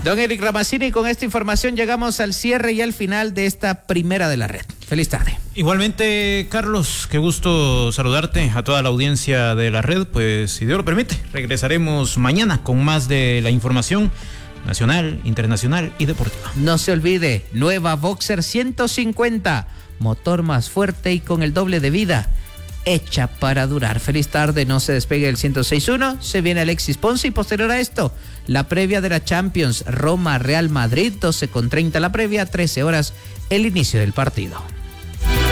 Don Eric Ramazzini, con esta información llegamos al cierre y al final de esta primera de la red. Feliz tarde. Igualmente, Carlos, qué gusto saludarte, a toda la audiencia de la red. Pues, si Dios lo permite, regresaremos mañana con más de la información nacional, internacional y deportiva. No se olvide, nueva Boxer 150, motor más fuerte y con el doble de vida, hecha para durar. Feliz tarde, no se despegue el 106.1, se viene Alexis Ponce y posterior a esto, la previa de la Champions, Roma, Real Madrid, 12:30 la previa, 13 horas el inicio del partido.